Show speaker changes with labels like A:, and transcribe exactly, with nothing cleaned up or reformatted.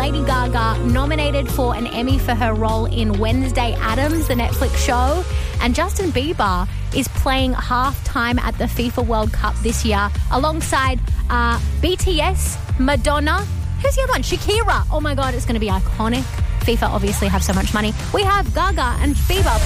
A: Lady Gaga nominated for an Emmy for her role in Wednesday Addams, the Netflix show. And Justin Bieber is playing halftime at the FIFA World Cup this year alongside uh, B T S, Madonna. Who's the other one? Shakira. Oh my God, it's going to be iconic. FIFA obviously have so much money. We have Gaga and Bieber.